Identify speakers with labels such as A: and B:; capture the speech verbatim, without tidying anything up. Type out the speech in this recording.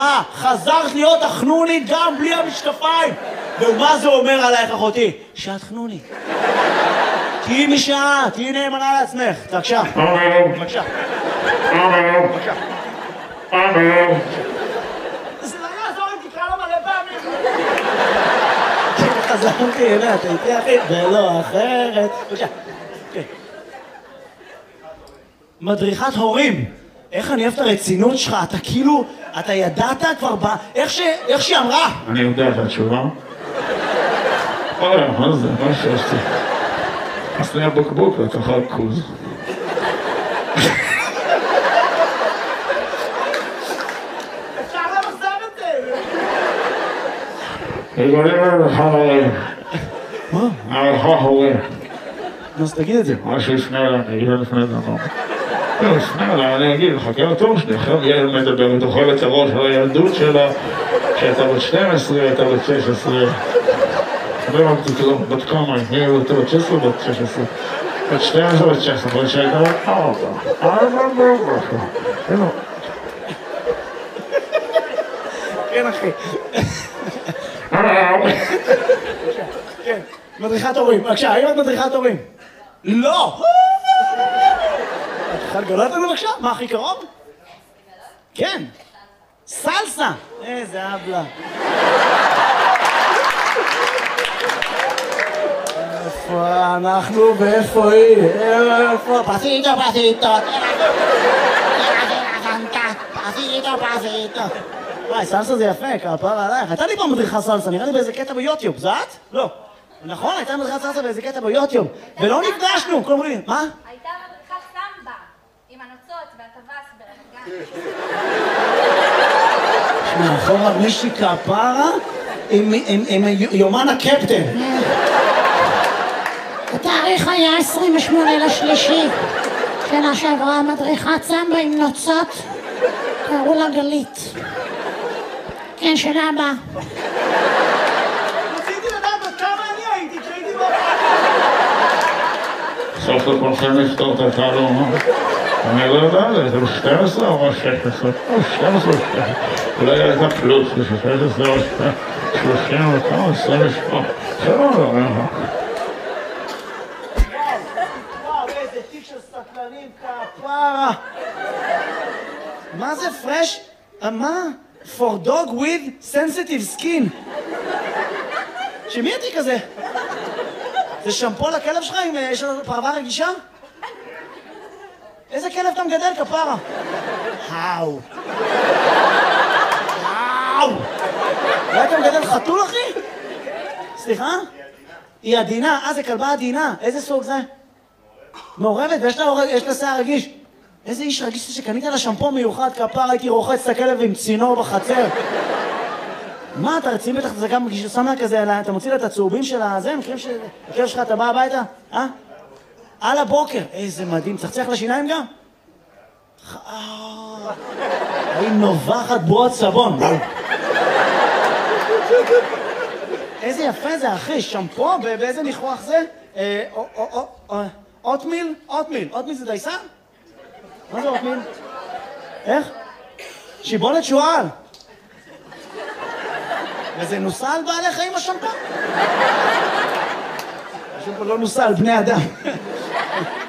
A: אה, חזרת להיות החנונית גם בלי המשקפיים. ומה זה אומר עלייך, אחותי? שאת חנונית. תהיי משעה, תהיי נאמנה לעצמך. בבקשה. בבקשה. בבקשה. זה לא יעזור אם תקרא לו מלא פעמים. חזרתי, הנה, אתה איתי אחי, ולא אחרת. בבקשה. מדריכת הורים. איך אני אוהב את הרצינות שלך, אתה כאילו, אתה ידעת כבר ב... איך שהיא אמרה?
B: אני יודע את התשובה. אוי, מה זה? מה שעשתי? עשני הבקבוק לתחל קוז.
A: אפשר למחזר את זה!
B: יגולים לרווחה הורים.
A: מה?
B: הרווחה הורים.
A: אז תגיד את זה.
B: מה שיפנה אליי, אני אגיד לפני דבר. לא, יפנה אליי, אני אגיד, חכה לתור שלי, עכשיו ילד מדבר, תאכל את הראש על הילדות שלה, שהייתה בת שתים עשרה, הייתה בת שש עשרה. לא אמרתי כלום, בת כמה, היא הייתה בת שש עשרה, בת שש עשרה. בת שתים עשרה, בת שש עשרה, שהייתה בת ארבע. ארבע בארבע. אינו.
A: כן, אחי. כן, מדריכת הורים. בבקשה, האם את מדריכת הורים? לא! את יכולה לגלות לנו בבקשה? מה הכי קרוב? כן. סלסה! איזה אבלה. איפה אנחנו ואיפה היא? איפה? פסיטו, פסיטו. פסיטו, פסיטו. וואי, סלסה זה יפה, כפרה עלייך. הייתה לי פעם מדריכה סלסה, נראה לי באיזה קטע ביוטיוב. זה את? לא. נכון, הייתה מדריכת סלסה באיזה קטע ביוטיוב. ולא נפגשנו, כל אומרים, מה?
C: הייתה מדריכת סמבה, עם הנוצות והטווס ברמת גן.
A: שמע, אחורה מישהי כפרה עם יומן הקפטן.
D: התאריך היה עשרים ושמונה לשלישי. שנה שעברה מדריכת סמבה עם נוצות. קראו לה גלית. כן, שנה הבאה.
A: רציתי לדעת עד כמה אני הייתי כשהייתי בו.
B: סוף לכולכם לפתור את התעלומה. אני לא יודע, זה שתים עשרה או שש עשרה? או שתים עשרה או שש עשרה. אולי הייתה פלוס, זה שש עשרה או שלושים וכמה, עשרים ושמונה. זה לא לא, אין לך.
A: וואו, איזה תיק של סטלנים כפרה. מה זה פרש? מה? For dog with sensitive skin. שמי התיק הזה? זה שמפו לכלב שלך אם יש לנו פרווה רגישה? איזה כלב אתה מגדל, כפרה? האו. האו. אולי אתה מגדל חתול, אחי? סליחה? היא עדינה. אה, זה כלבה עדינה. איזה סוג זה? מעורבת, ויש לה שיער רגיש. איזה איש רגיש שקנית לה שמפו מיוחד, כפרה, הייתי רוחץ את הכלב עם צינור בחצר. מה, אתה רציני בטח, זה גם שם לה כזה, אתה מוציא לה את הצהובים של הזה, מכירים שהכלב שלך, אתה בא הביתה? אה? על הבוקר. איזה מדהים, צחצח לשיניים גם? היא נובחת בועת סבון. איזה יפה זה, אחי, שמפו, באיזה ניחוח זה? אוטמיל? אוטמיל. אוטמיל זה דייסה? מה זה אוטמיל? איך? שיבולת שועל. וזה נוסע על בעלי חיים השמפו? השמפו לא נוסע על בני אדם.